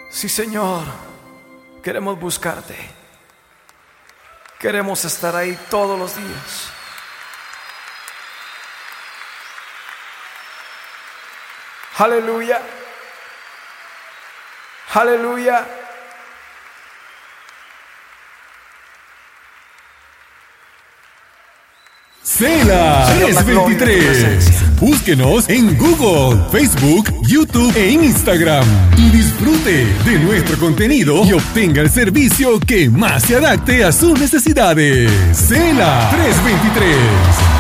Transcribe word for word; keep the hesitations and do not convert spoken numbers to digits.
Sí, Señor, queremos buscarte. Queremos estar ahí todos los días. Aleluya. Aleluya. Cela trescientos veintitrés. Búsquenos en Google, Facebook, YouTube e Instagram y disfrute de nuestro contenido y obtenga el servicio que más se adapte a sus necesidades. Cela trescientos veintitrés.